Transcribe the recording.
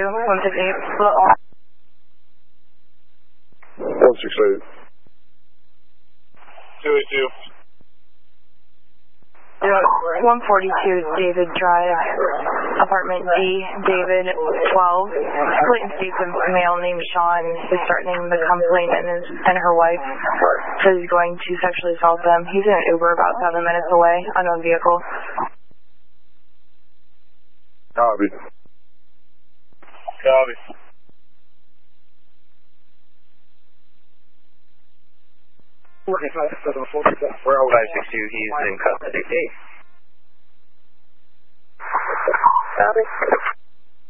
168. 168. 282. 142 David Drive, apartment D, David 12. Clayton states a male named Sean is threatening the complainant and her wife, says he's going to sexually assault them. He's in an Uber about 7 minutes away, unknown vehicle. Copy. Copy. We're all 562, he's in custody. Copy.